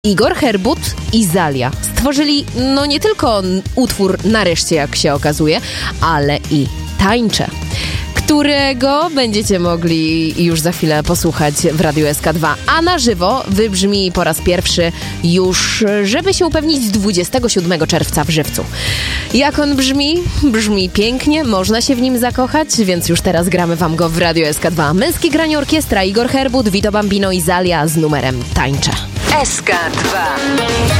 Igor Herbut i Zalia stworzyli nie tylko utwór Nareszcie, jak się okazuje, ale i Tańczę, którego będziecie mogli już za chwilę posłuchać w Radiu SK2, a na żywo wybrzmi po raz pierwszy już, żeby się upewnić, 27 czerwca w Żywcu. Jak on brzmi? Brzmi pięknie, można się w nim zakochać, więc już teraz gramy wam go w Radiu SK2. Męskie granie orkiestra, Igor Herbut, Vito Bambino i Zalia z numerem Tańczę. SK2.